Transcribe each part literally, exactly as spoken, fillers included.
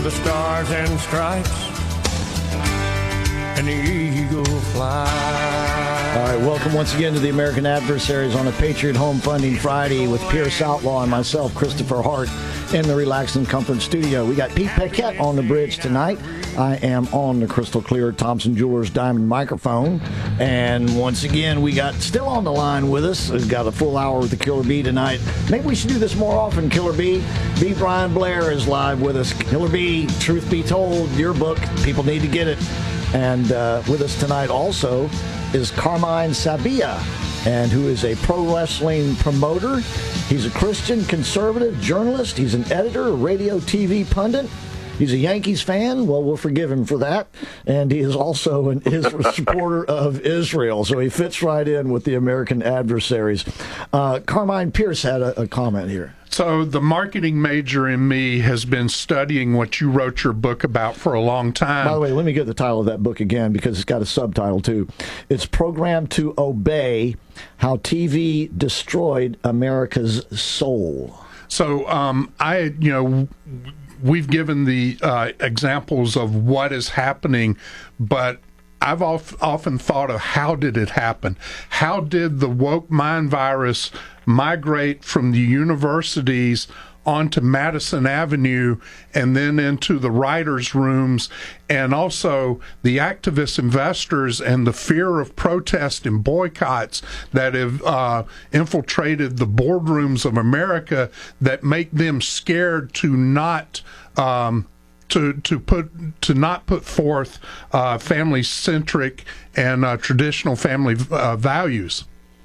the stars and stripes and the eagle fly. All right, welcome once again to the American Adversaries on a Patriot Home Funding Friday with Pierce Outlaw and myself, Christopher Hart, in the Relax and Comfort studio. We got Pete Paquette on the bridge tonight. I am on the crystal clear Thompson Jewelers Diamond microphone. And once again, we got still on the line with us. We've got a full hour with the Killer Bee tonight. Maybe we should do this more often, Killer Bee. B. Brian Blair is live with us. Killer Bee, truth be told, your book, people need to get it. And uh, with us tonight also is Carmine Sabia, and who is a pro wrestling promoter. He's a Christian conservative journalist. He's an editor, a radio T V pundit. He's a Yankees fan. Well, we'll forgive him for that. And he is also an Israel supporter of Israel. So he fits right in with the American Adversaries. Uh, Carmine Pierce had a, a comment here. So the marketing major in me has been studying what you wrote your book about for a long time. By the way, let me get the title of that book again, because it's got a subtitle too. It's Programmed to Obey: How T V Destroyed America's Soul. So um, I, you know, we've given the uh, examples of what is happening, but I've often thought of how did it happen? How did the woke mind virus migrate from the universities onto Madison Avenue and then into the writers' rooms, and also the activist investors and the fear of protest and boycotts that have uh, infiltrated the boardrooms of America that make them scared to not um, to to put to not put forth uh, family-centric and uh, traditional family uh, values.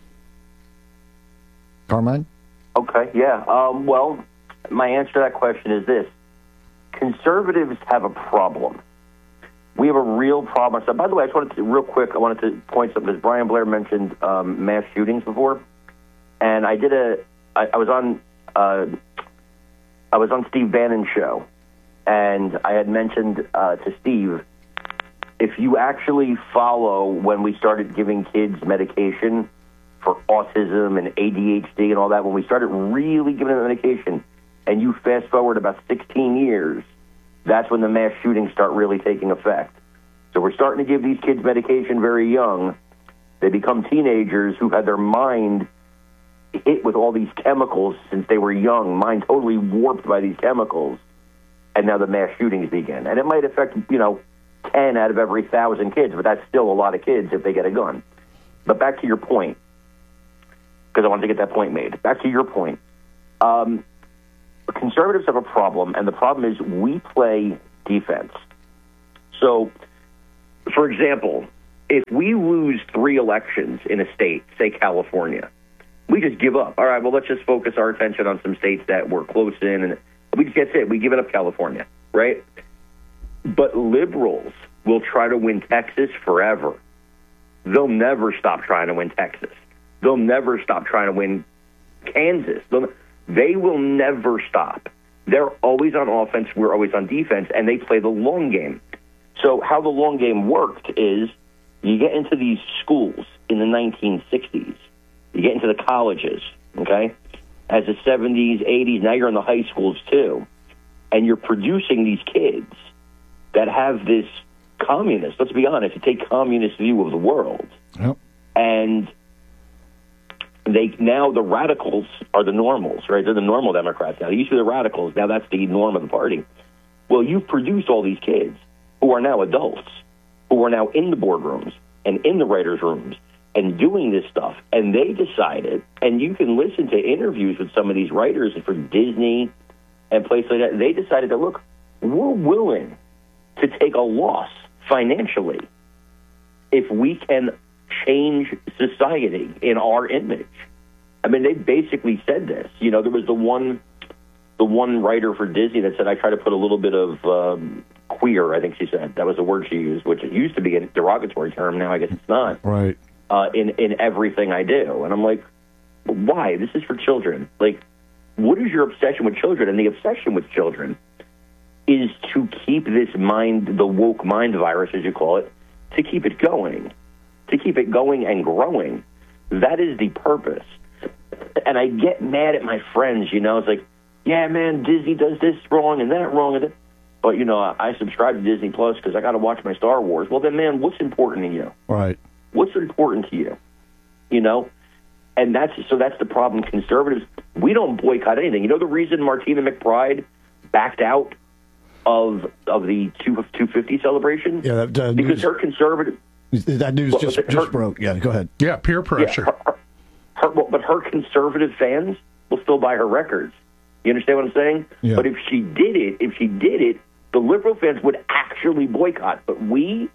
Carmine? Okay, yeah. Um, well, my answer to that question is this. Conservatives have a problem. We have a real problem. So, by the way, I just wanted to, real quick, I wanted to point something, because Brian Blair mentioned um, mass shootings before, and I did a, I, I was on, uh, I was on Steve Bannon's show, and I had mentioned uh, to Steve, if you actually follow when we started giving kids medication for autism and A D H D and all that, when we started really giving them medication, and you fast forward about sixteen years, that's when the mass shootings start really taking effect. So we're starting to give these kids medication very young. They become teenagers who had their mind hit with all these chemicals since they were young, mind totally warped by these chemicals, and now the mass shootings begin. And it might affect, you know, ten out of every thousand kids, but that's still a lot of kids if they get a gun. But back to your point, because I wanted to get that point made. Back to your point. Um, conservatives have a problem, and the problem is we play defense. So, for example, if we lose three elections in a state, say California, we just give up. All right, well, let's just focus our attention on some states that we're close in, and we just, that's it. We give it up California, right? But liberals will try to win Texas forever. They'll never stop trying to win Texas. They'll never stop trying to win Kansas. They'll, they will never stop. They're always on offense. We're always on defense, and they play the long game. So how the long game worked is you get into these schools in the nineteen sixties. You get into the colleges, okay? As the seventies, eighties, now you're in the high schools too. And you're producing these kids that have this communist, let's be honest, you take communist view of the world. Yep. And they now the radicals are the normals, right? They're the normal Democrats now. They used to be the radicals. Now that's the norm of the party. Well, you've produced all these kids who are now adults, who are now in the boardrooms and in the writers' rooms and doing this stuff. And they decided, and you can listen to interviews with some of these writers for Disney and places like that, they decided that, look, we're willing to take a loss financially if we can change society in our image. I mean, they basically said this. You know, there was the one the one writer for Disney that said, I try to put a little bit of um, queer, I think she said. That was the word she used, which it used to be a derogatory term. Now I guess it's not. Right. Uh, in, in everything I do. And I'm like, why? This is for children. Like, what is your obsession with children? And the obsession with children is to keep this mind, the woke mind virus, as you call it, to keep it going. To keep it going and growing. That is the purpose. And I get mad at my friends, you know. It's like, yeah, man, Disney does this wrong and that wrong. And that. but, you know, I, I subscribe to Disney Plus because I got to watch my Star Wars. Well, then, man, what's important to you? Right. What's important to you? You know? And that's so that's the problem. Conservatives, we don't boycott anything. You know the reason Martina McBride backed out of of the two fifty celebration? Yeah, that, uh, because news, her conservative that news well, just, her, just broke. Yeah, go ahead. Yeah, peer pressure. Yeah, her, her, her, but her conservative fans will still buy her records. You understand what I'm saying? Yeah. But if she did it, if she did it, the liberal fans would actually boycott. But we,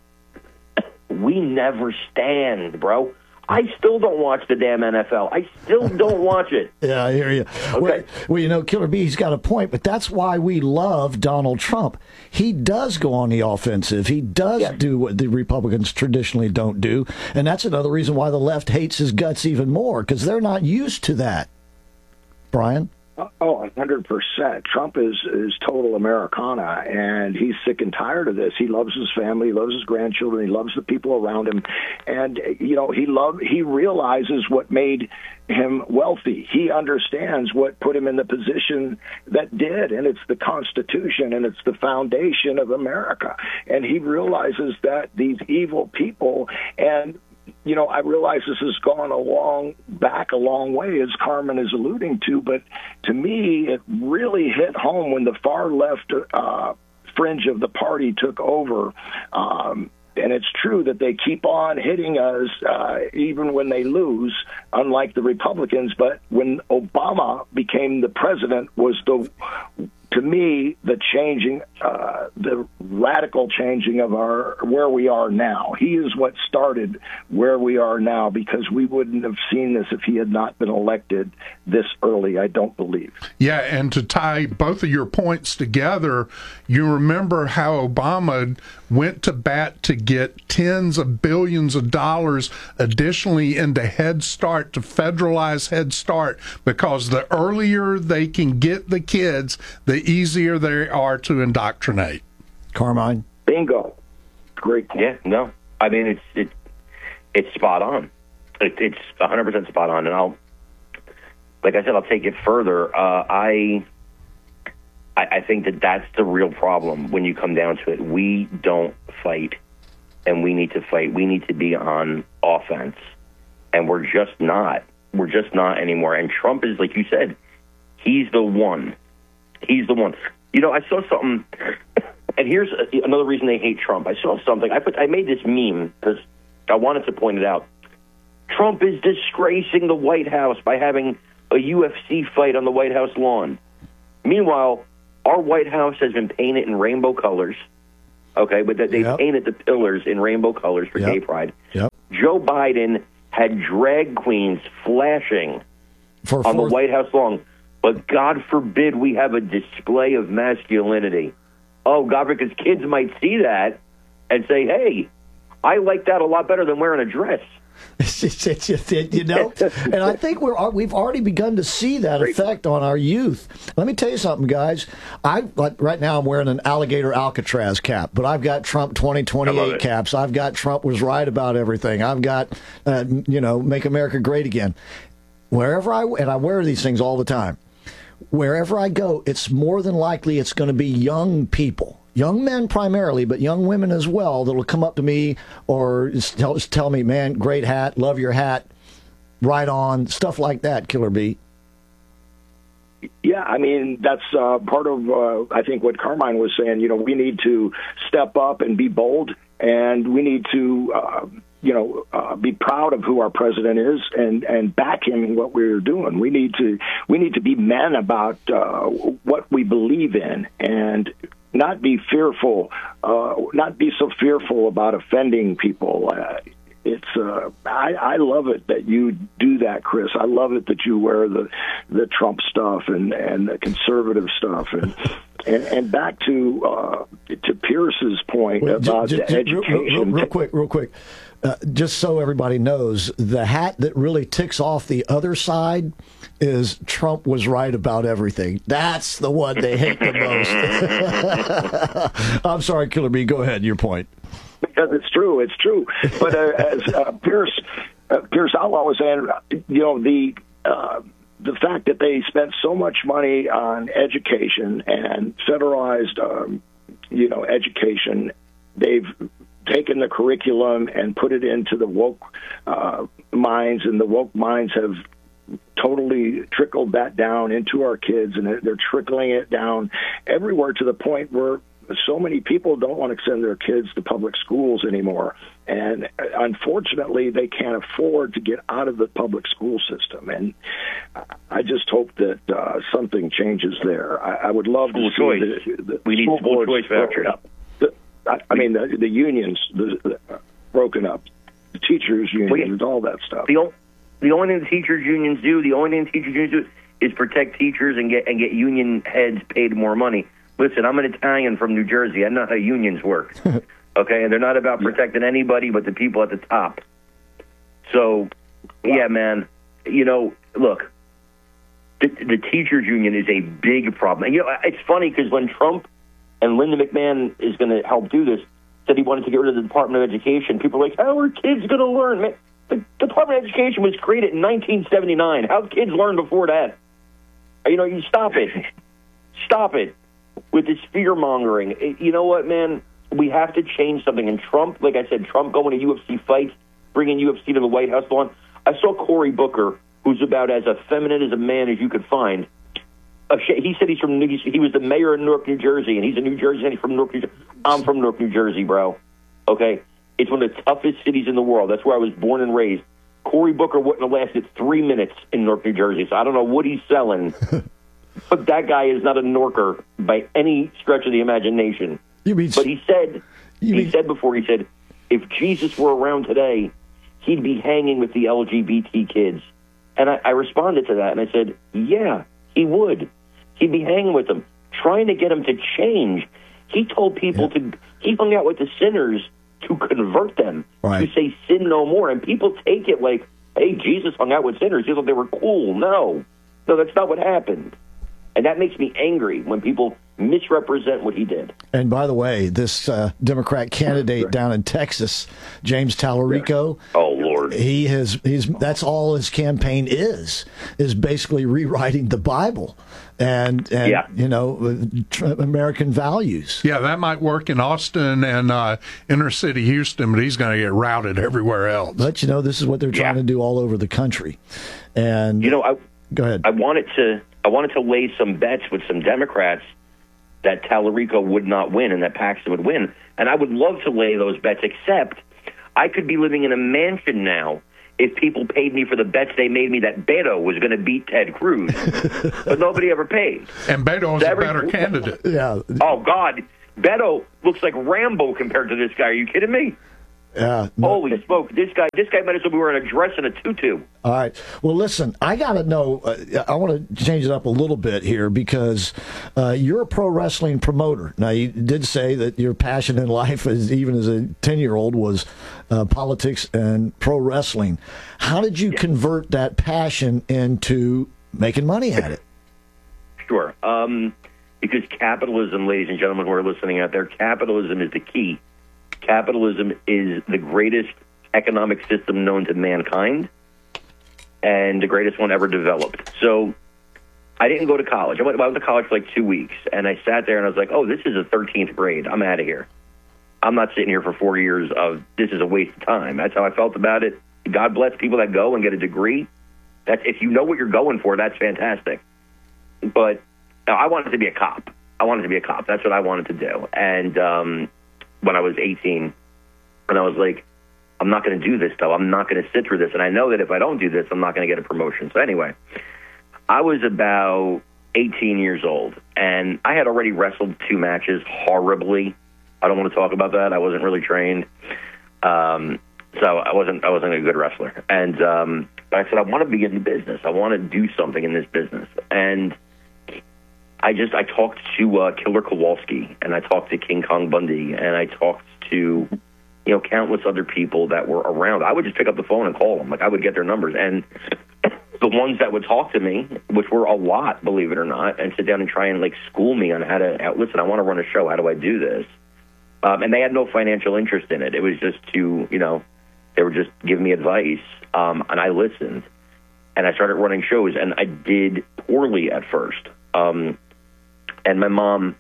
we never stand, bro. I still don't watch the damn N F L. I still don't watch it. Yeah, I hear you. Okay. Well, well, you know, Killer Bee's got a point, but that's why we love Donald Trump. He does go on the offensive. He does Yeah. do what the Republicans traditionally don't do, and that's another reason why the left hates his guts even more, because they're not used to that. Brian? Oh, one hundred percent. Trump is, is total Americana, and he's sick and tired of this. He loves his family, he loves his grandchildren, he loves the people around him, and, you know, he love, he realizes what made him wealthy. He understands what put him in the position that did, and it's the Constitution, and it's the foundation of America. And he realizes that these evil people, and you know, I realize this has gone a long back a long way, as Carmen is alluding to, but to me, it really hit home when the far left uh, fringe of the party took over. Um, and it's true that they keep on hitting us uh, even when they lose, unlike the Republicans. But when Obama became the president, was the to me, the changing, uh, the radical changing of our where we are now. He is what started where we are now, because we wouldn't have seen this if he had not been elected this early, I don't believe. Yeah, and to tie both of your points together, you remember how Obama went to bat to get tens of billions of dollars additionally into Head Start, to federalize Head Start, because the earlier they can get the kids, the easier they are to indoctrinate. Carmine? Bingo. Great point. Yeah, no. I mean, it's it, it's spot on. It, it's one hundred percent spot on. And I'll, like I said, I'll take it further. Uh, I, I I think that that's the real problem when you come down to it. We don't fight, and we need to fight. We need to be on offense, and we're just not. We're just not anymore. And Trump is, like you said, he's the one. He's the one. You know, I saw something, and here's another reason they hate Trump. I saw something. I put. I made this meme because I wanted to point it out. Trump is disgracing the White House by having a U F C fight on the White House lawn. Meanwhile, our White House has been painted in rainbow colors. Okay, but they Yep. painted the pillars in rainbow colors for Yep. gay pride. Yep. Joe Biden had drag queens flashing For on the fourth, White House lawn. But God forbid we have a display of masculinity. Oh, God, because kids might see that and say, hey, I like that a lot better than wearing a dress. It's, it's, it's, it's, you know, and I think we're we've already begun to see that effect on our youth. Let me tell you something, guys. I like right now I'm wearing an alligator Alcatraz cap, but I've got Trump twenty twenty-eight caps. I've got Trump was right about everything. I've got uh, you know, Make America Great Again. Wherever I and I wear these things all the time. Wherever I go, it's more than likely it's going to be young people. Young men primarily, but young women as well, that'll come up to me or just tell, just tell me, man, great hat, love your hat, right on, stuff like that, Killer Bee. Yeah, I mean, that's uh, part of, uh, I think, what Carmine was saying. You know, we need to step up and be bold, and we need to, uh, you know, uh, be proud of who our president is and, and back him in what we're doing. We need to we need to be men about uh, what we believe in, and not be fearful, uh, not be so fearful about offending people. Uh, it's uh, I, I love it that you do that, Chris. I love it that you wear the the Trump stuff and, and the conservative stuff. And and, and back to uh, to Pierce's point Well, about j- the j- real, education. real, real quick, real quick. Uh, just so everybody knows, the hat that really ticks off the other side is Trump was right about everything. That's the one they hate the most. I'm sorry, Killer Bee. Go ahead. Your point. Because it's true, it's true. But uh, as uh, Pierce uh, Pierce Outlaw was saying, you know, the uh, the fact that they spent so much money on education and federalized um, you know, education. They've taken the curriculum and put it into the woke uh, minds, and the woke minds have totally trickled that down into our kids, and they're trickling it down everywhere to the point where so many people don't want to send their kids to public schools anymore. And unfortunately, they can't afford to get out of the public school system. And I just hope that uh, something changes there. I, I would love school to choice. see the, the we need school choice vouchers. The, I, I mean, the, the unions the, the, uh, broken up, the teachers' unions, well, all that stuff. The, o- the only thing the teachers' unions do, the only thing the teachers' unions do is protect teachers and get and get union heads paid more money. Listen, I'm an Italian from New Jersey. I know how unions work, okay? And they're not about protecting anybody but the people at the top. So, yeah, man, you know, look, the, the teachers' union is a big problem. And, you know, it's funny because when Trump and Linda McMahon is going to help do this, said he wanted to get rid of the Department of Education, people are like, how are kids going to learn? Man, the Department of Education was created in nineteen seventy-nine. How did kids learn before that? You know, you stop it. Stop it. With this fear-mongering. You know what, man? We have to change something. And Trump, like I said, Trump going to U F C fights, bringing U F C to the White House lawn. I saw Cory Booker, who's about as effeminate as a man as you could find. He said he's from, he was the mayor of Newark, New Jersey, and he's a New Jersey, and he's from Newark, New Jersey. I'm from Newark, New Jersey, bro. Okay? It's one of the toughest cities in the world. That's where I was born and raised. Cory Booker wouldn't have lasted three minutes in Newark, New Jersey, so I don't know what he's selling. But that guy is not a Norker by any stretch of the imagination. You mean, but he said, he mean, said before, he said, if Jesus were around today, he'd be hanging with the L G B T kids. And I, I responded to that, and I said, yeah, he would. He'd be hanging with them, trying to get them to change. He told people yeah. to, he hung out with the sinners to convert them, right. to say sin no more. And people take it like, hey, Jesus hung out with sinners. He thought they were cool. No. No, that's not what happened. And that makes me angry when people misrepresent what he did. And by the way, this uh, Democrat candidate down in Texas, James Tallarico, oh Lord, he has he's that's all his campaign is is basically rewriting the Bible and and yeah. you know American values. Yeah, that might work in Austin and uh, inner city Houston, but he's going to get routed everywhere else. But you know, this is what they're trying yeah. to do all over the country. And you know, I go ahead. I wanted to. I wanted to lay some bets with some Democrats that Tallarico would not win and that Paxton would win. And I would love to lay those bets, except I could be living in a mansion now if people paid me for the bets they made me that Beto was going to beat Ted Cruz. But nobody ever paid. And Beto's so a better candidate. Yeah. Oh, God. Beto looks like Rambo compared to this guy. Are you kidding me? Yeah. No. Holy smoke! This guy, this guy might as well be wearing a dress and a tutu. All right. Well, listen, I got to know. Uh, I want to change it up a little bit here because uh, you're a pro wrestling promoter. Now, you did say that your passion in life, as even as a ten-year-old, was uh, politics and pro wrestling. How did you yeah. convert that passion into making money at it? Sure. Um, because capitalism, ladies and gentlemen who are listening out there, capitalism is the key. Capitalism is the greatest economic system known to mankind and the greatest one ever developed. So I didn't go to college. I went, I went to college for like two weeks, and I sat there and I was like, oh, this is a thirteenth grade. I'm out of here. I'm not sitting here for four years of this is a waste of time. That's how I felt about it. God bless people that go and get a degree. That's, if you know what you're going for, that's fantastic. But I wanted to be a cop. I wanted to be a cop. That's what I wanted to do. And um when I was eighteen, and I was like, I'm not going to do this, though. I'm not going to sit through this. And I know that if I don't do this, I'm not going to get a promotion. So anyway, I was about eighteen years old, and I had already wrestled two matches horribly. I don't want to talk about that. I wasn't really trained. Um, so I wasn't I wasn't a good wrestler. And um, but I said, I want to be in the business. I want to do something in this business. And I just, I talked to uh, Killer Kowalski, and I talked to King Kong Bundy, and I talked to, you know, countless other people that were around. I would just pick up the phone and call them. Like, I would get their numbers. And the ones that would talk to me, which were a lot, believe it or not, and sit down and try and, like, school me on how to, listen, I want to run a show. How do I do this? Um, and they had no financial interest in it. It was just to, you know, they were just giving me advice, um, and I listened. And I started running shows, and I did poorly at first. Um And my mom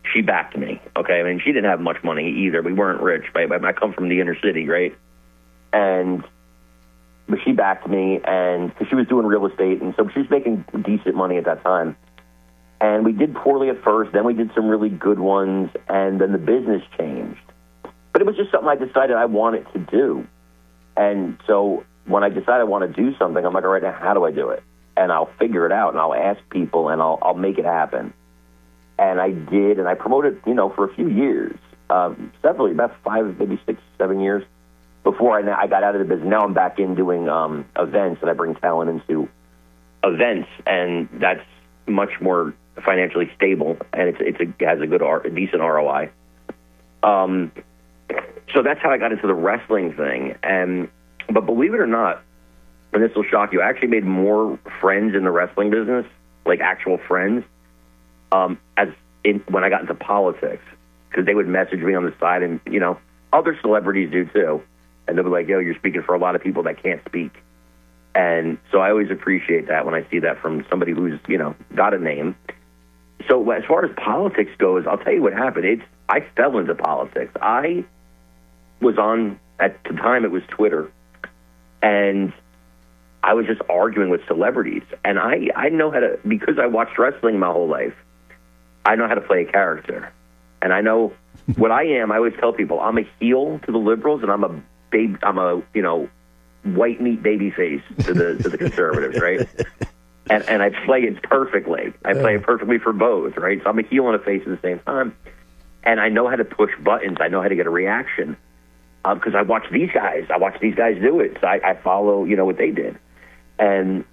she backed me. Okay, I mean, she didn't have much money either. We weren't rich, right? I come from the inner city, right? And but she backed me, and because she was doing real estate, and so she was making decent money at that time. And we did poorly at first, then we did some really good ones, and then the business changed. But it was just something I decided I wanted to do. And so when I decide I want to do something, I'm like, all right, now how do I do it? And I'll figure it out, and I'll ask people, and I'll I'll make it happen. And I did, and I promoted, you know, for a few years, um, several, about five, maybe six, seven years before I, I got out of the business. Now I'm back in doing um, events, and I bring talent into events, and that's much more financially stable, and it's, it's a, it has a good, a decent R O I. Um, so that's how I got into the wrestling thing. And but believe it or not, and this will shock you, I actually made more friends in the wrestling business, like actual friends, um, as in, when I got into politics, because they would message me on the side, and, you know, other celebrities do too. And they'll be like, yo, you're speaking for a lot of people that can't speak. And so I always appreciate that when I see that from somebody who's, you know, got a name. So as far as politics goes, I'll tell you what happened. It's I fell into politics. I was on, at the time it was Twitter, and I was just arguing with celebrities. And I, I know how to, because I watched wrestling my whole life, I know how to play a character. And I know what I am. I always tell people I'm a heel to the liberals, and I'm a baby, I'm a, you know, white meat baby face to the to the conservatives, right? And and I play it perfectly. I play it perfectly for both, right? So I'm a heel and a face at the same time. And I know how to push buttons. I know how to get a reaction. Because um, I watch these guys. I watch these guys do it. So I, I follow, you know, what they did. And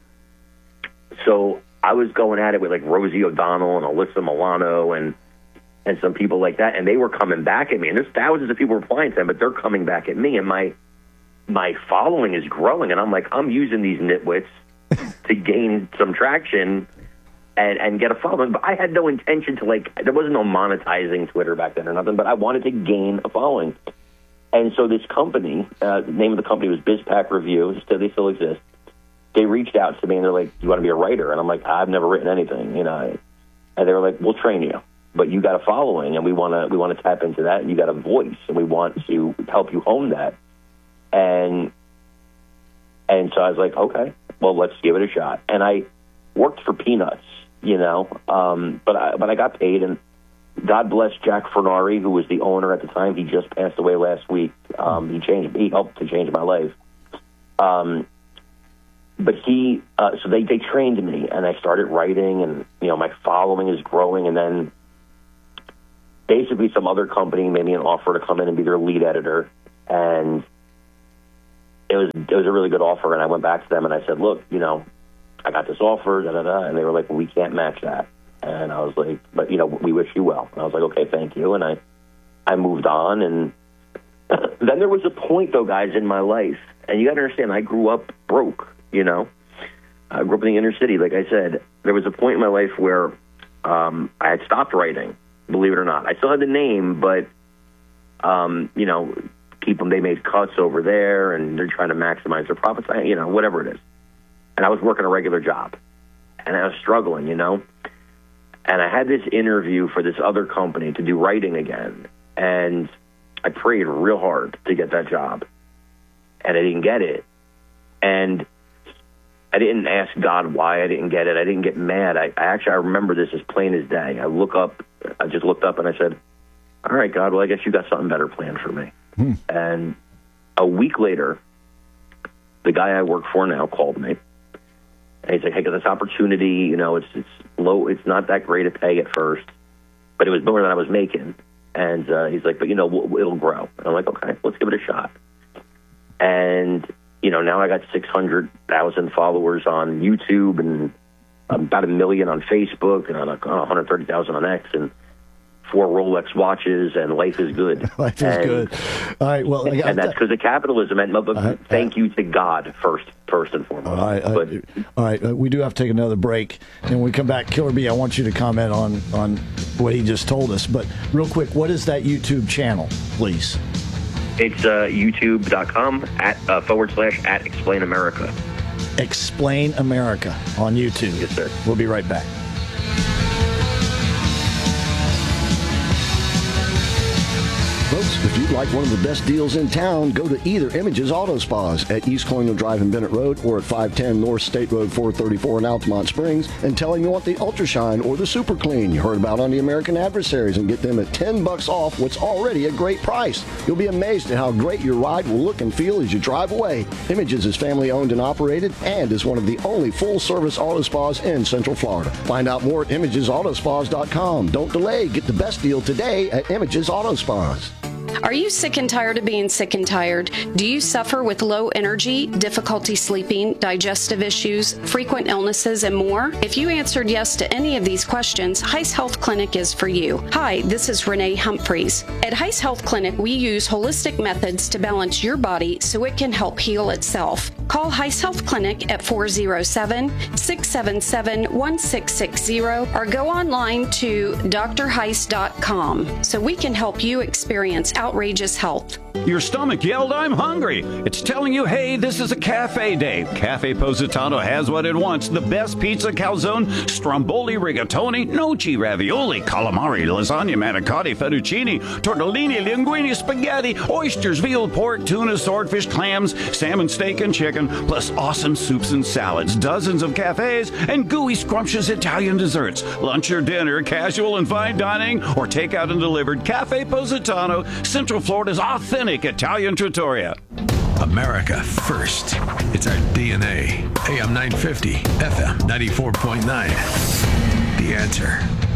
so I was going at it with, like, Rosie O'Donnell and Alyssa Milano and and some people like that. And they were coming back at me. And there's thousands of people replying to them, but they're coming back at me. And my my following is growing. And I'm like, I'm using these nitwits to gain some traction and, and get a following. But I had no intention to, like, there wasn't no monetizing Twitter back then or nothing, but I wanted to gain a following. And so this company, uh, the name of the company was BizPack Review, still, they still exist. They reached out to me and they're like, do you want to be a writer? And I'm like, I've never written anything, you know. And they were like, we'll train you, but you got a following, and we want to we want to tap into that, and you got a voice, and we want to help you hone that. And and so I was like, okay, well, let's give it a shot. And I worked for peanuts, you know, um, but I, but I got paid. And God bless Jack Fernari, who was the owner at the time. He just passed away last week. Um, he changed, he helped to change my life. Um, but he, uh, so they, they trained me, and I started writing, and, you know, my following is growing. And then basically some other company made me an offer to come in and be their lead editor. And it was, it was a really good offer. And I went back to them and I said, look, you know, I got this offer, da, da, da. And they were like, well, we can't match that. And I was like, but, you know, we wish you well. And I was like, okay, thank you. And I, I moved on. And then there was a point, though, guys, in my life. And you got to understand, I grew up broke, you know. I grew up in the inner city, like I said. There was a point in my life where um, I had stopped writing, believe it or not. I still had the name, but, um, you know, keep them, they made cuts over there, and they're trying to maximize their profits, you know, whatever it is. And I was working a regular job. And I was struggling, you know. And I had this interview for this other company to do writing again. And I prayed real hard to get that job. And I didn't get it. And I didn't ask God why I didn't get it. I didn't get mad. I, I actually, I remember this as plain as day. I look up, I just looked up and I said, all right, God, well, I guess you got something better planned for me. Hmm. And a week later, the guy I work for now called me. And he's like, hey, I got this opportunity, you know, it's it's low, it's not that great a pay at first, but it was more than I was making. And uh, he's like, but, you know, w- it'll grow. And I'm like, okay, let's give it a shot. And, you know, now I got six hundred thousand followers on YouTube, and about a million on Facebook, and like one hundred thirty thousand on X, and four Rolex watches, and life is good. Life is and, good. All right, well, and, and that's because of capitalism. And but uh, thank you to God first, first and foremost. All right, but, uh, all right. Uh, we do have to take another break, and when we come back, Killer B, I want you to comment on on what he just told us. But real quick, what is that YouTube channel, please? It's uh, youtube dot com at uh, forward slash at Explain America. Explain America on YouTube. Yes, sir. We'll be right back. Folks, if you'd like one of the best deals in town, go to either Images Auto Spas at East Colonial Drive and Bennett Road or at five ten North State Road four thirty-four in Altamont Springs and tell them you want the Ultra Shine or the Super Clean you heard about on the American Adversaries and get them at ten bucks off what's already a great price. You'll be amazed at how great your ride will look and feel as you drive away. Images is family owned and operated and is one of the only full-service auto spas in Central Florida. Find out more at images auto spas dot com. Don't delay. Get the best deal today at Images Auto Spas. Are you sick and tired of being sick and tired? Do you suffer with low energy, difficulty sleeping, digestive issues, frequent illnesses, and more? If you answered yes to any of these questions, Heiss Health Clinic is for you. Hi, this is Renee Humphreys. At Heiss Health Clinic, we use holistic methods to balance your body so it can help heal itself. Call Heiss Health Clinic at four oh seven, six seven seven, one six six zero or go online to d r heiss dot com so we can help you experience outrageous health. Your stomach yelled, "I'm hungry." It's telling you, hey, this is a cafe day. Cafe Positano has what it wants. The best pizza, calzone, stromboli, rigatoni, gnocchi, ravioli, calamari, lasagna, manicotti, fettuccine, tortellini, linguine, spaghetti, oysters, veal, pork, tuna, swordfish, clams, salmon, steak, and chicken, plus awesome soups and salads, dozens of cafes, and gooey, scrumptious Italian desserts. Lunch or dinner, casual and fine dining, or takeout and delivered. Cafe Positano, Central Florida's authentic Italian trattoria. America first. It's our D N A. A M nine fifty, F M ninety-four point nine. The Answer.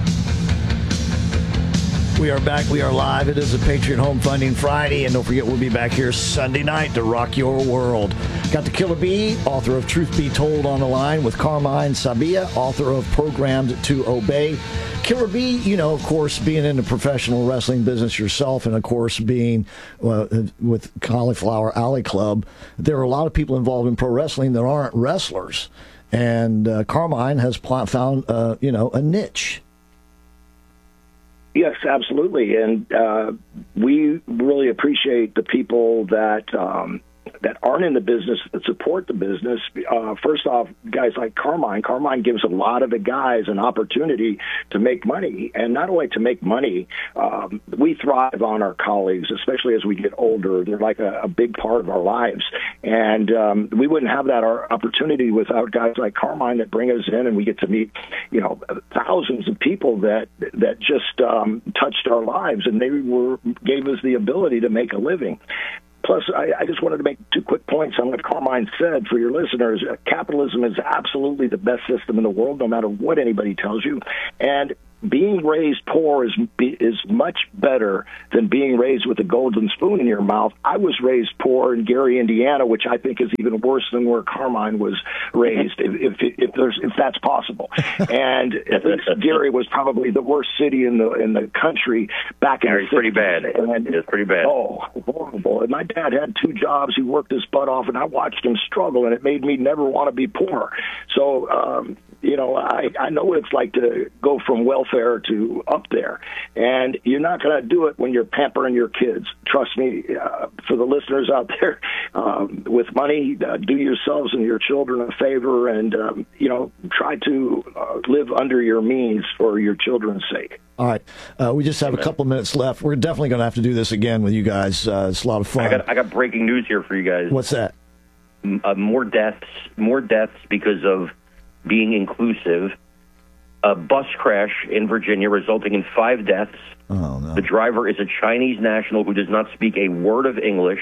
We are back. We are live. It is a Patriot Home Funding Friday. And don't forget, we'll be back here Sunday night to rock your world. Got the Killer Bee, author of Truth Be Told, on the line with Carmine Sabia, author of Programmed to Obey. Killer Bee, you know, of course, being in the professional wrestling business yourself, and of course being uh, with Cauliflower Alley Club, there are a lot of people involved in pro wrestling that aren't wrestlers. And uh, Carmine has pl- found, uh, you know, a niche. Yes, absolutely. And uh, we really appreciate the people that um, that aren't in the business that support the business. Uh, first off, guys like Carmine. Carmine gives a lot of the guys an opportunity to make money. And not only to make money, um, we thrive on our colleagues, especially as we get older. They're like a, a big part of our lives. And um, we wouldn't have that our opportunity without guys like Carmine that bring us in, and we get to meet, you know, thousands of people that that just um, touched our lives, and they were gave us the ability to make a living. Plus, I, I just wanted to make two quick points on what Carmine said for your listeners. Capitalism is absolutely the best system in the world, no matter what anybody tells you. And being raised poor is is much better than being raised with a golden spoon in your mouth. I was raised poor in Gary, Indiana, which I think is even worse than where Carmine was raised, if if, if there's if that's possible. And at least Gary was probably the worst city in the in the country back in Gary's the pretty bad. And it's pretty bad. Oh, horrible! And my dad had two jobs. He worked his butt off, and I watched him struggle, and it made me never want to be poor. So. Um, You know, I, I know what it's like to go from welfare to up there. And you're not going to do it when you're pampering your kids. Trust me, uh, for the listeners out there, um, with money, uh, do yourselves and your children a favor and, um, you know, try to uh, live under your means for your children's sake. All right. Uh, we just have a couple minutes left. We're definitely going to have to do this again with you guys. Uh, it's a lot of fun. I got, I got breaking news here for you guys. What's that? Uh, more deaths, more deaths because of being inclusive. A bus crash in Virginia resulting in five deaths. Oh, no. The driver is a Chinese national who does not speak a word of English.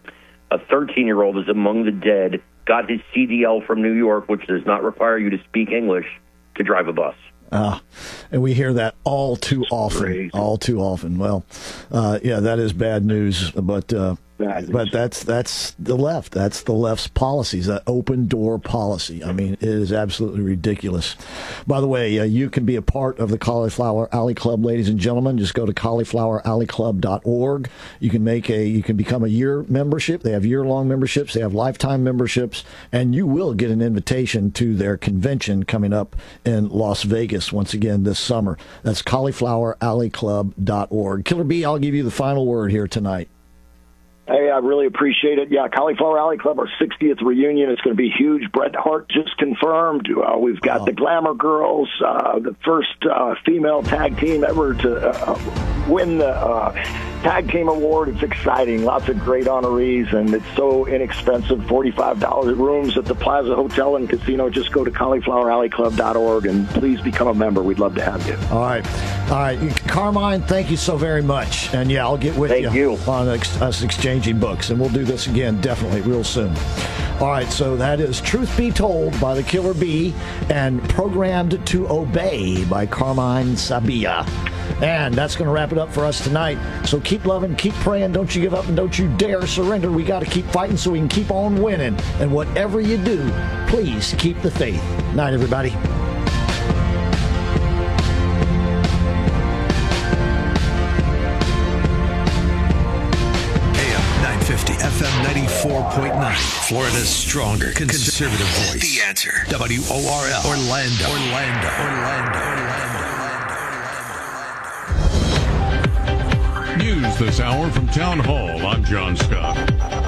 A thirteen-year-old is among the dead, got his C D L from New York, which does not require you to speak English to drive a bus. Ah, and we hear that all too often, Crazy. all too often. Well, uh, yeah, that is bad news, but uh, but that's that's the left. That's the left's policies, that open door policy. I mean, it is absolutely ridiculous. By the way, uh, you can be a part of the Cauliflower Alley Club, ladies and gentlemen. Just go to cauliflower alley club dot org. You can make a you can become a year membership. They have year long memberships. They have lifetime memberships, and you will get an invitation to their convention coming up in Las Vegas once again this summer. That's cauliflower alley club dot org. Killer B, I'll give you the final word here tonight. Hey, I really appreciate it. Yeah, Cauliflower Alley Club, our sixtieth reunion. It's going to be huge. Bret Hart just confirmed. Uh, we've got oh. the Glamour Girls, uh, the first uh, female tag team ever to uh, win the uh, tag team award. It's exciting. Lots of great honorees, and it's so inexpensive. forty-five dollars rooms at the Plaza Hotel and Casino. Just go to cauliflower alley club dot org and please become a member. We'd love to have you. All right. All right. Carmine, thank you so very much. And, yeah, I'll get with thank you, you on ex- us exchanging books, and we'll do this again definitely real soon. All right, so that is Truth Be Told by the Killer Bee and Programmed to Obey by Carmine Sabia. And that's going to wrap it up for us tonight. So keep loving, keep praying, don't you give up, and don't you dare surrender. We got to keep fighting so we can keep on winning. And whatever you do, please keep the faith. Night, everybody. F M ninety-four point nine, Florida's stronger conservative voice. The Answer. W O R L. Orlando. Orlando. Orlando. Orlando. News this hour from Town Hall. I'm John Scott.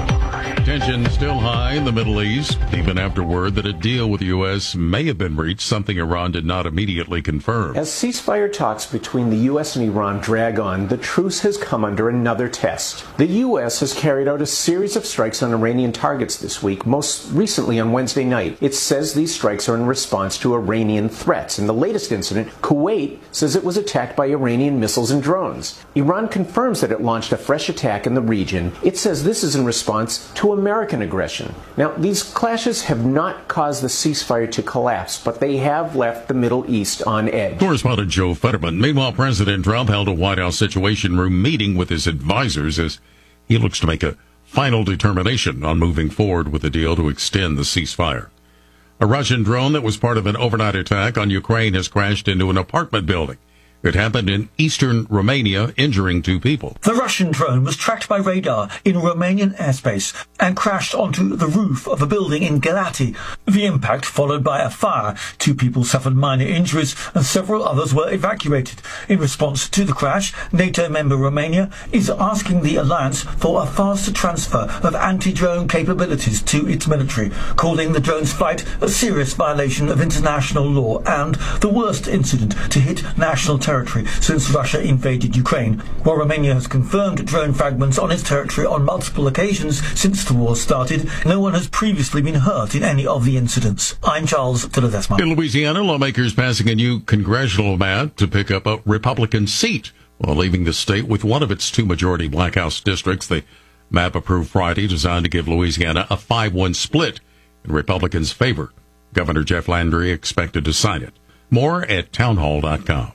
Tension still high in the Middle East, even after word that a deal with the U S may have been reached, something Iran did not immediately confirm. As ceasefire talks between the U S and Iran drag on, the truce has come under another test. The U S has carried out a series of strikes on Iranian targets this week, most recently on Wednesday night. It says these strikes are in response to Iranian threats. In the latest incident, Kuwait says it was attacked by Iranian missiles and drones. Iran confirms that it launched a fresh attack in the region. It says this is in response to American aggression. Now, these clashes have not caused the ceasefire to collapse, but they have left the Middle East on edge. Correspondent Joe Fetterman. Meanwhile, President Trump held a White House Situation Room meeting with his advisors as he looks to make a final determination on moving forward with a deal to extend the ceasefire. A Russian drone that was part of an overnight attack on Ukraine has crashed into an apartment building. It happened in eastern Romania, injuring two people. The Russian drone was tracked by radar in Romanian airspace and crashed onto the roof of a building in Galati. The impact followed by a fire. Two people suffered minor injuries and several others were evacuated. In response to the crash, NATO member Romania is asking the alliance for a faster transfer of anti-drone capabilities to its military, calling the drone's flight a serious violation of international law and the worst incident to hit national territory since Russia invaded Ukraine. While Romania has confirmed drone fragments on its territory on multiple occasions since the war started, no one has previously been hurt in any of the incidents. I'm Charles de Ledesma. In Louisiana, lawmakers passing a new congressional map to pick up a Republican seat while leaving the state with one of its two majority black House districts. The map approved Friday, designed to give Louisiana a five one split in Republicans' favor. Governor Jeff Landry expected to sign it. More at townhall dot com.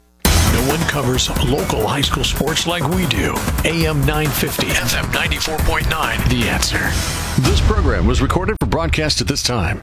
No one covers local high school sports like we do. A M nine fifty, F M ninety-four point nine, The Answer. This program was recorded for broadcast at this time.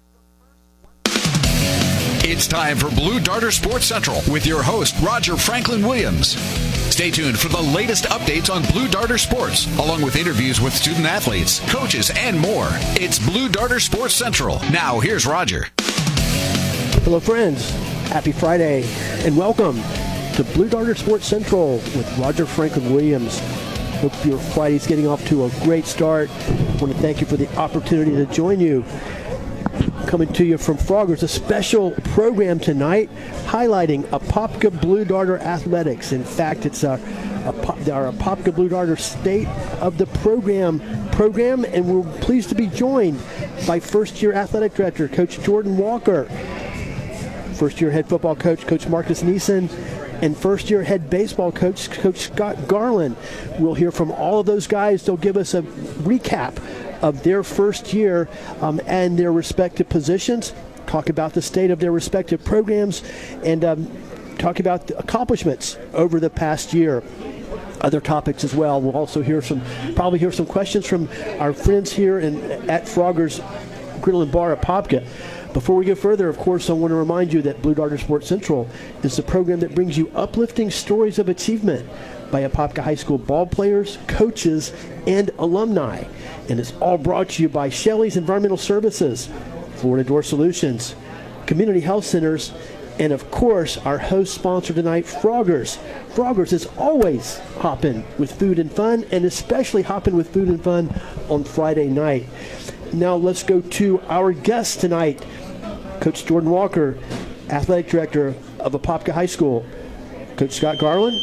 It's time for Blue Darter Sports Central with your host, Roger Franklin Williams. Stay tuned for the latest updates on Blue Darter Sports, along with interviews with student athletes, coaches, and more. It's Blue Darter Sports Central. Now, here's Roger. Hello, friends. Happy Friday, and welcome to Blue Darter Sports Central with Roger Franklin Williams. Hope your Friday's getting off to a great start. I want to thank you for the opportunity to join you. Coming to you from Froggers, a special program tonight highlighting Apopka Blue Darter athletics. In fact, it's our, our Apopka Blue Darter State of the Program program, and we're pleased to be joined by first-year athletic director, Coach Jordan Walker, first-year head football coach, Coach Marcus Neeson, and first-year head baseball coach, Coach Scott Garland. We'll hear from all of those guys. They'll give us a recap of their first year um, and their respective positions, talk about the state of their respective programs, and um, talk about the accomplishments over the past year. Other topics as well. We'll also hear some, probably hear some questions from our friends here in, at Froggers Grill and Bar at Apopka. Before we go further, of course, I want to remind you that Blue Darter Sports Central is the program that brings you uplifting stories of achievement by Apopka High School ball players, coaches, and alumni. And it's all brought to you by Shelley's Environmental Services, Florida Door Solutions, Community Health Centers, and of course, our host sponsor tonight, Froggers. Froggers is always hopping with food and fun, and especially hopping with food and fun on Friday night. Now let's go to our guest tonight, Coach Jordan Walker, Athletic Director of Apopka High School. Coach Scott Garland.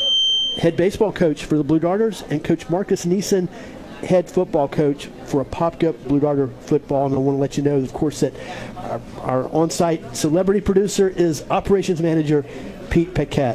head baseball coach for the Blue Darters, and Coach Marcus Neeson, head football coach for Apopka Blue Darter football. And I want to let you know, of course, that our, our on-site celebrity producer is operations manager Pete Paquette.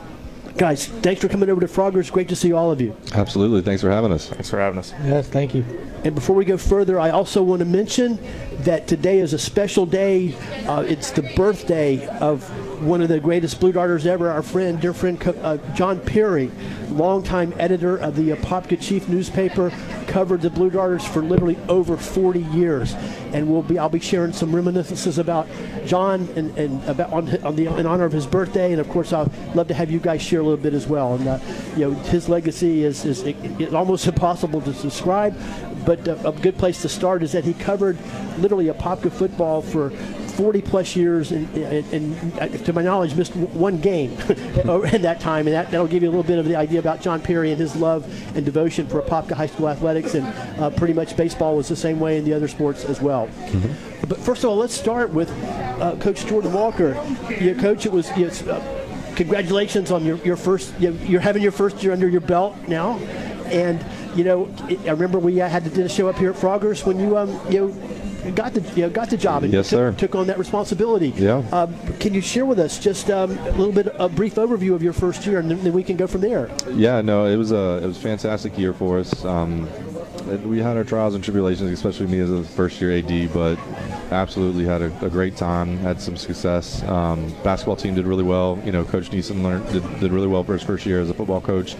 Guys, thanks for coming over to Froggers. Great to see all of you. Absolutely. Thanks for having us. Thanks for having us. Yes, thank you. And before we go further, I also want to mention that today is a special day. Uh, it's the birthday of one of the greatest Blue Darters ever, our friend, dear friend, uh, John Perry, longtime editor of the Apopka Chief newspaper, covered the Blue Darters for literally over forty years. And we'll be, I'll be sharing some reminiscences about John and, and about on, on the in honor of his birthday. And of course, I'd love to have you guys share a little bit as well. And uh, you know, his legacy is is it, it's almost impossible to describe. But a, a good place to start is that he covered literally Apopka football for forty plus years, and, and, and to my knowledge, missed one game in that time, and that, that'll give you a little bit of the idea about John Perry and his love and devotion for Apopka High School athletics, and uh, pretty much baseball was the same way in the other sports as well. Mm-hmm. But first of all, let's start with uh, Coach Jordan Walker. You know, Coach, it was you know, uh, congratulations on your, your first. You know, you're having your first year under your belt now, and you know, it, I remember we had to do a show up here at Froggers when you um you know. Got the you know, got the job and yes, took, sir. took on that responsibility. Yeah. Um, can you share with us just um, a little bit, a brief overview of your first year, and then, then we can go from there? Yeah, no, it was a it was a fantastic year for us. Um, we had our trials and tribulations, especially me as a first year A D, but absolutely had a, a great time. Had some success. Um, basketball team did really well. You know, Coach Neeson learned did, did really well for his first year as a football coach.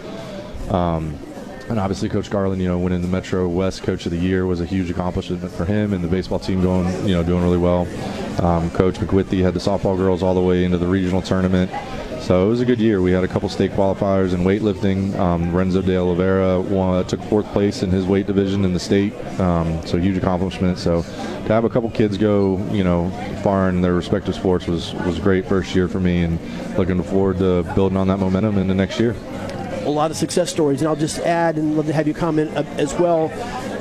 Um, And obviously, Coach Garland, you know, winning the Metro West Coach of the Year was a huge accomplishment for him, and the baseball team going, you know, doing really well. Um, Coach McWithy had the softball girls all the way into the regional tournament. So it was a good year. We had a couple state qualifiers in weightlifting. Um, Renzo de Oliveira won, took fourth place in his weight division in the state. Um, so huge accomplishment. So to have a couple kids go, you know, far in their respective sports was was great first year for me, and looking forward to building on that momentum in the next year. A lot of success stories, and I'll just add and love to have you comment uh, as well.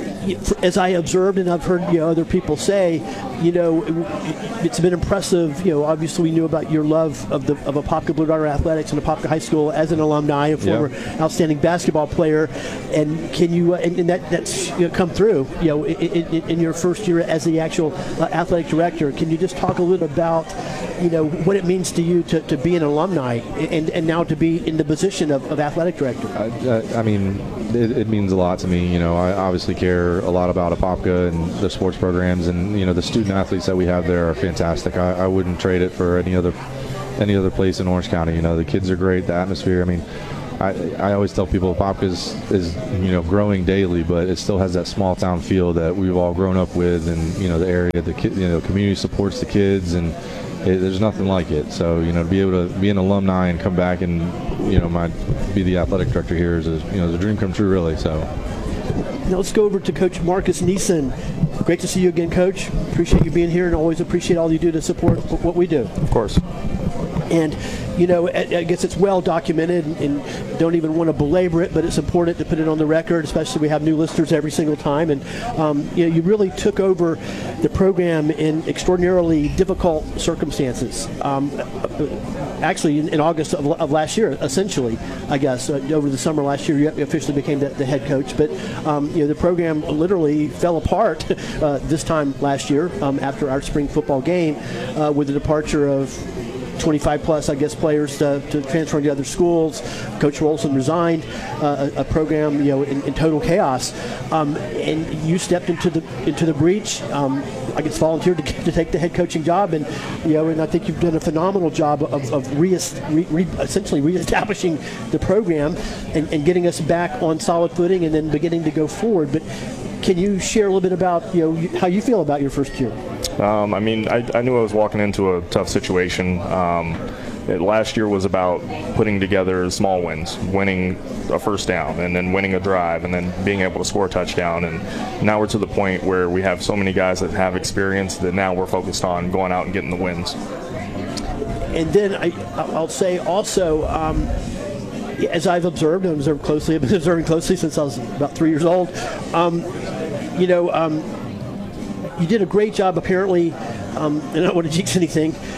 As I observed, and I've heard you know, other people say, you know, it, it's been impressive. You know, obviously we knew about your love of the of Apopka Blue Darter athletics and Apopka High School as an alumni, a former yeah. outstanding basketball player. And can you, uh, and, and that that's you know, come through, you know, in, in, in your first year as the actual uh, athletic director. Can you just talk a little about, you know, what it means to you to, to be an alumni and, and now to be in the position of, of athletic director? I, I mean, it, it means a lot to me. You know, I obviously care a lot about Apopka and the sports programs, and you know the student athletes that we have there are fantastic. I, I wouldn't trade it for any other any other place in Orange County. You know, the kids are great, the atmosphere. I mean, I, I always tell people Apopka is, is you know growing daily, but it still has that small town feel that we've all grown up with, and you know the area, the kid, you know, community supports the kids, and it, there's nothing like it. So you know to be able to be an alumni and come back and you know my be the athletic director here is a, you know is a dream come true, really. So. Now let's go over to Coach Marcus Neeson. Great to see you again, Coach. Appreciate you being here, and always appreciate all you do to support what we do. Of course. And, you know, I guess it's well documented, and don't even want to belabor it, but it's important to put it on the record, especially we have new listeners every single time. And, um, you know, you really took over the program in extraordinarily difficult circumstances. Um, actually, in, in August of, of last year, essentially, I guess, uh, over the summer last year, you officially became the, the head coach. But, um, you know, the program literally fell apart uh, this time last year um, after our spring football game uh, with the departure of twenty-five plus, I guess, players to, to transfer to other schools. Coach Rolson resigned, uh, a, a program, you know, in, in total chaos. Um, and you stepped into the into the breach. Um, I guess volunteered to, to take the head coaching job, and you know, and I think you've done a phenomenal job of, of re, re, re, essentially reestablishing the program and, and getting us back on solid footing, and then beginning to go forward. But can you share a little bit about you know how you feel about your first year? Um, I mean, I, I knew I was walking into a tough situation. Um, it, last year was about putting together small wins, winning a first down, and then winning a drive, and then being able to score a touchdown. And now we're to the point where we have so many guys that have experience that now we're focused on going out and getting the wins. And then I, I'll say also, um, as I've observed and observed closely, I've been observing closely since I was about three years old. Um, you know. Um, You did a great job, apparently, um, and I don't want to jinx anything,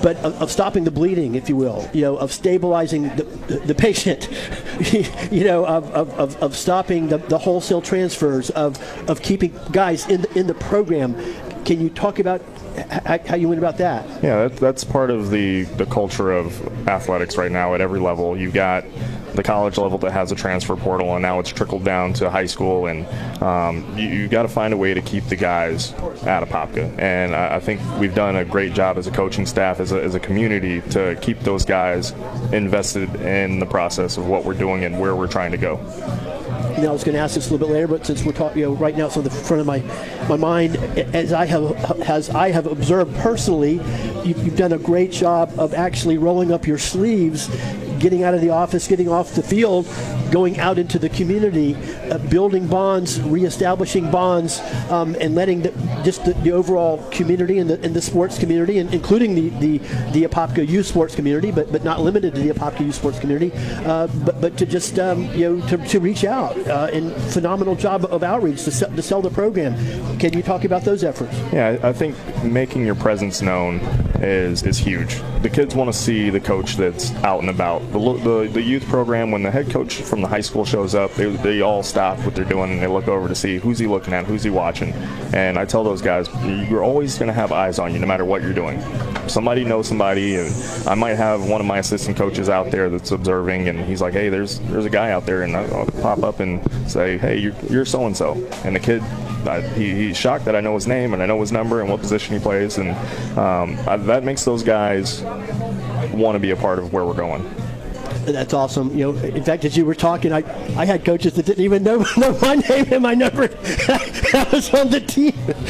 but of, of stopping the bleeding, if you will, you know, of stabilizing the, the, the patient, you know, of, of, of stopping the, the wholesale transfers, of, of keeping guys in the, in the program. Can you talk about how you went about that? Yeah, that, that's part of the, the culture of athletics right now at every level. You've got the college level that has a transfer portal, and now it's trickled down to high school, and um, you, you got to find a way to keep the guys at Apopka. And I, I think we've done a great job as a coaching staff, as a, as a community, to keep those guys invested in the process of what we're doing and where we're trying to go. Now, I was going to ask this a little bit later, but since we're talking, you know, right now it's on the front of my my mind, as I have as I have observed personally, you, you've done a great job of actually rolling up your sleeves, getting out of the office, getting off the field, going out into the community, uh, building bonds, reestablishing bonds, um, and letting the, just the, the overall community and the, and the sports community, and including the, the, the Apopka youth sports community, but but not limited to the Apopka youth sports community, uh, but but to just um, you know to, to reach out, uh, and phenomenal job of outreach to sell, to sell the program. Can you talk about those efforts? Yeah, I think making your presence known is is huge. The kids want to see the coach that's out and about. The, the, the youth program, when the head coach from the high school shows up, they, they all stop what they're doing and they look over to see who's he looking at, who's he watching. And I tell those guys, you're always going to have eyes on you no matter what you're doing. Somebody knows somebody, and I might have one of my assistant coaches out there that's observing, and he's like, hey, there's there's a guy out there, and I'll pop up and say, hey, you're, you're so-and-so. And the kid, I, he, he's shocked that I know his name and I know his number and what position he plays, and um, I, that makes those guys want to be a part of where we're going. That's awesome. You know, in fact, as you were talking, I, I had coaches that didn't even know, know my name and my number. I was on the team.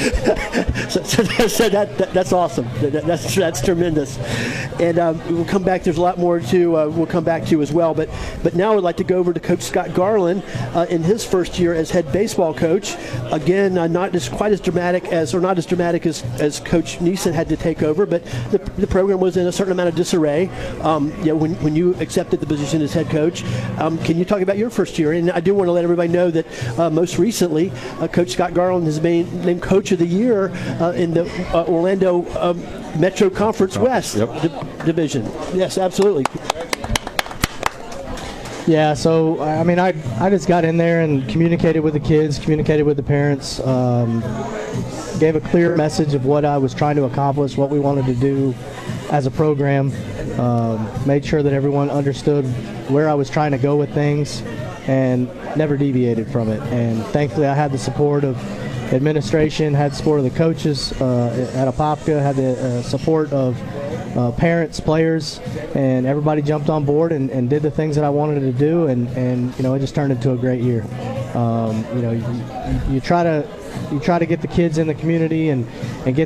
so, so, so that, that that's awesome. That, that's that's tremendous. And um, we'll come back. There's a lot more to uh, we'll come back to as well. But but now I'd like to go over to Coach Scott Garland uh, in his first year as head baseball coach. Again, uh, not as quite as dramatic as or not as dramatic as, as Coach Neeson had to take over, but the, the program was in a certain amount of disarray. Um, you know, when when you accepted the position as head coach. Um, can you talk about your first year? And I do want to let everybody know that uh, most recently, uh, Coach Scott Garland has been named Coach of the Year uh, in the uh, Orlando um, Metro Conference West yep. di- division. Yes, absolutely. Yeah, so I mean, I I just got in there and communicated with the kids, communicated with the parents, um, gave a clear message of what I was trying to accomplish, what we wanted to do as a program. Um, made sure that everyone understood where I was trying to go with things and never deviated from it. And thankfully I had the support of administration, had the support of the coaches uh, at Apopka, had the uh, support of uh, parents, players, and everybody jumped on board and, and did the things that I wanted to do, and, and you know, it just turned into a great year. Um, you know, you, you try to you try to get the kids in the community and, and get